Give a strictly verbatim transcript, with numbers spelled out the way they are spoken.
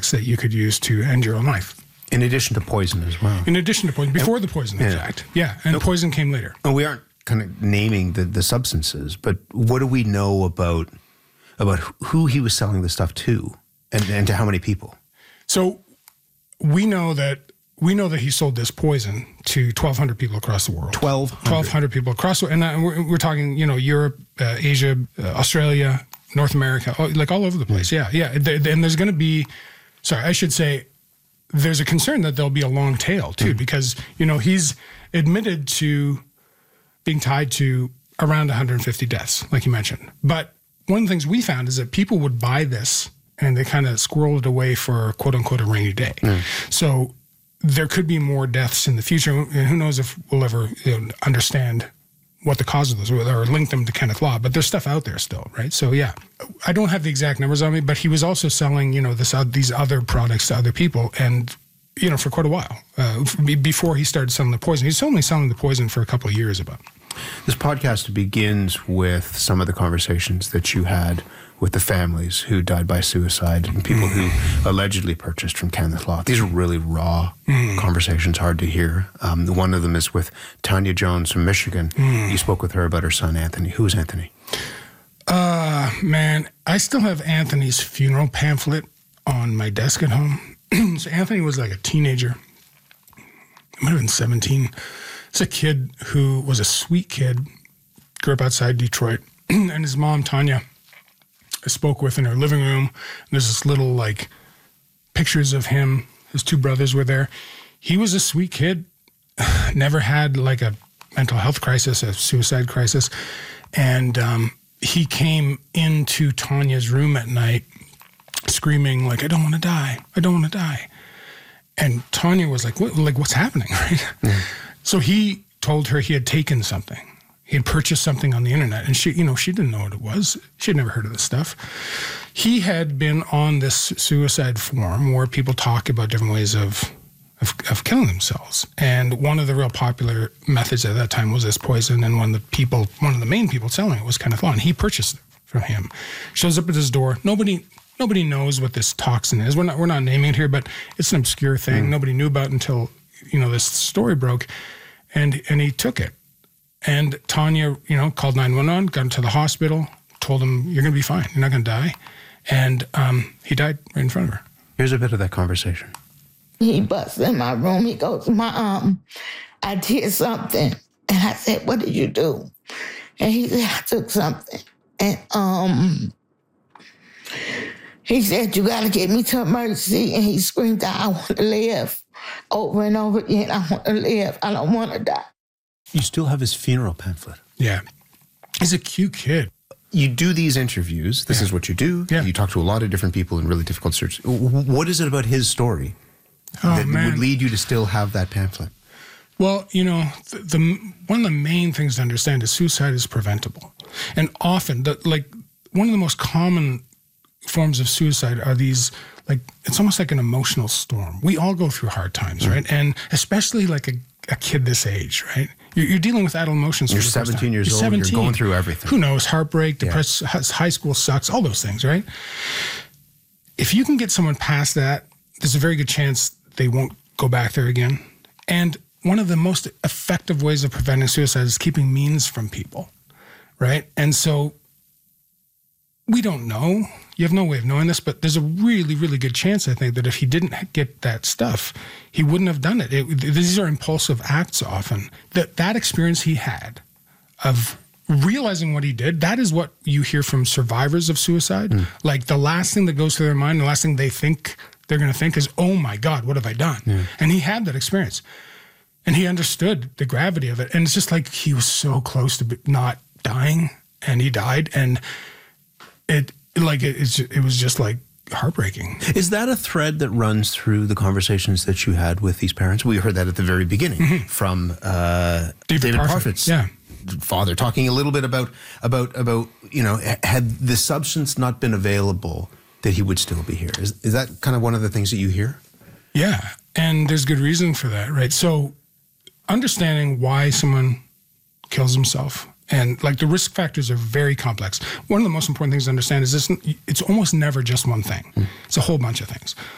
products that you could use to end your own life. In addition to poison as well. In addition to poison, before and, the poison, in yeah. fact. Yeah, and nope. poison came later. And we aren't kind of naming the, the substances, but what do we know about about who he was selling the stuff to and, and to how many people? So we know that we know that he sold this poison to twelve hundred people across the world. twelve hundred? twelve hundred people across the world. And uh, we're, we're talking, you know, Europe, uh, Asia, uh, Australia, North America, like all over the place. Yeah, yeah. And there's going to be, sorry, I should say, there's a concern that there'll be a long tail too, mm. because, you know, he's admitted to being tied to around one hundred fifty deaths, like you mentioned. But one of the things we found is that people would buy this and they kind of squirrel it away for quote unquote a rainy day. Mm. So there could be more deaths in the future. And who knows if we'll ever you know, understand what the cause of those were or link them to Kenneth Law, but there's stuff out there still, right? So yeah, I don't have the exact numbers on me, but he was also selling, you know, this uh, these other products to other people, and you know, for quite a while uh, before he started selling the poison. He's only selling the poison for a couple of years about. This podcast begins with some of the conversations that you had with the families who died by suicide and people mm. who allegedly purchased from Kenneth Law. These are really raw mm. conversations, hard to hear. Um, one of them is with Tanya Jones from Michigan. Mm. You spoke with her about her son, Anthony. Who is Anthony? Uh, man, I still have Anthony's funeral pamphlet on my desk at home. So Anthony was like a teenager. He might have been seventeen. It's a kid who was a sweet kid, grew up outside Detroit, and his mom, Tanya, I spoke with in her living room. And there's this little, like, pictures of him. His two brothers were there. He was a sweet kid, never had, like, a mental health crisis, a suicide crisis. And um, he came into Tanya's room at night screaming, like, I don't want to die. I don't want to die. And Tanya was like, what, like, what's happening, right? Mm. So he told her he had taken something. He had purchased something on the internet, and she, you know, she didn't know what it was. She had never heard of this stuff. He had been on this suicide forum where people talk about different ways of, of, of killing themselves. And one of the real popular methods at that time was this poison, and one of the people, one of the main people selling it was Kenneth Law, and he purchased it from him. Shows up at his door. Nobody, nobody knows what this toxin is. We're not, we're not naming it here, but it's an obscure thing. Mm. Nobody knew about it until, you know, this story broke, and and he took it. And Tanya, you know, called nine one one, got him to the hospital, told him, you're going to be fine. You're not going to die. And um, he died right in front of her. Here's a bit of that conversation. He busts in my room. He goes, Mom, I did something. And I said, what did you do? And he said, I took something. And um, he said, you got to get me to emergency. And he screamed out, I want to live. Over and over again, I want to live. I don't want to die. You still have his funeral pamphlet. Yeah. He's a cute kid. You do these interviews. This yeah. is what you do. Yeah. You talk to a lot of different people in really difficult searches. What is it about his story oh, that man. would lead you to still have that pamphlet? Well, you know, the, the one of the main things to understand is suicide is preventable. And often, the, like, one of the most common forms of suicide are these, like, it's almost like an emotional storm. We all go through hard times, mm. right? And especially like a, a kid this age, right? You're, you're dealing with adult emotions. You're seventeen years you're old, seventeen. You're going through everything. Who knows? Heartbreak, depressed, yeah. high school sucks, all those things, right? If you can get someone past that, there's a very good chance they won't go back there again. And one of the most effective ways of preventing suicide is keeping means from people, right? And so we don't know. You have no way of knowing this, but there's a really, really good chance, I think, that if he didn't get that stuff, he wouldn't have done it. it these are impulsive acts often. That that experience he had of realizing what he did, that is what you hear from survivors of suicide. Mm. Like the last thing that goes through their mind, the last thing they think they're going to think is, oh my God, what have I done? Yeah. And he had that experience. And he understood the gravity of it. And it's just like he was so close to not dying, and he died. And it like it, it's, it was just like heartbreaking. Is that a thread that runs through the conversations that you had with these parents? We heard that at the very beginning mm-hmm. from uh, David, David Parfit's Parfit's yeah. father, talking a little bit about, about, about, you know, had the substance not been available, that he would still be here. Is, is that kind of one of the things that you hear? Yeah, and there's good reason for that, right? So understanding why someone kills himself, and like the risk factors are very complex. One of the most important things to understand is this: it's almost never just one thing. Mm. It's a whole bunch of things.